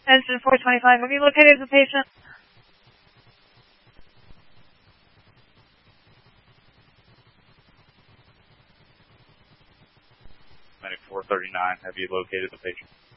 Engine 425, have you located the patient? Medic 439, have you located the patient?